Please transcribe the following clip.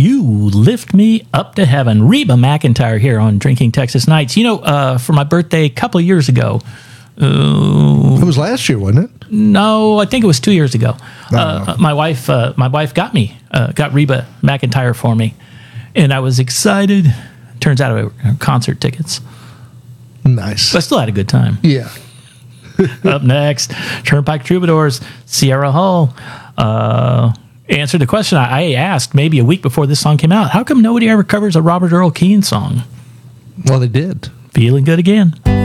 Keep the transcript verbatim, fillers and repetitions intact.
You Lift Me Up to Heaven. Reba McEntire here on Drinking Texas Nights. You know, uh, for my birthday a couple of years ago, uh, it was last year, wasn't it? No, I think it was two years ago. Uh, my wife, uh, my wife got me, uh, got Reba McEntire for me, and I was excited. Turns out it were concert tickets. Nice. But I still had a good time. Yeah. Up next, Turnpike Troubadours, Sierra Hull. Uh, answered the question I asked maybe a week before this song came out. How come nobody ever covers a Robert Earl Keen song? Well, they did. Feeling Good Again.